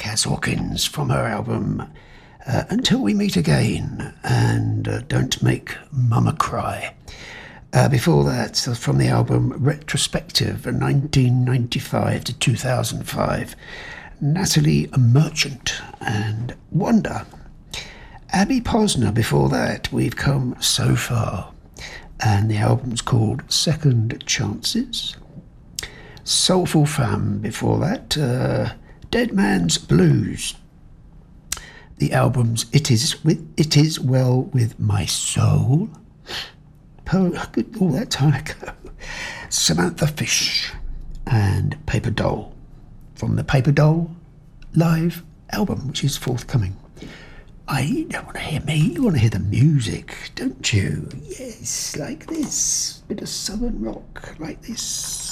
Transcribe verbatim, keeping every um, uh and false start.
Cass Hawkins from her album uh, Until We Meet Again and uh, Don't Make Mama Cry. Uh, before that, from the album Retrospective, nineteen ninety-five to two thousand five, Natalie Merchant and Wonder. Abby Posner before that, We've Come So Far, and the album's called Second Chances. Soulful Femme before that, uh, Dead Man's Blues. The album's It Is with It Is Well With My Soul. Oh, all that time ago. Samantha Fish and Paper Doll from the Paper Doll live album, which is forthcoming. I don't want to hear me, you want to hear the music, don't you? Yes, like this. Bit of southern rock, like this.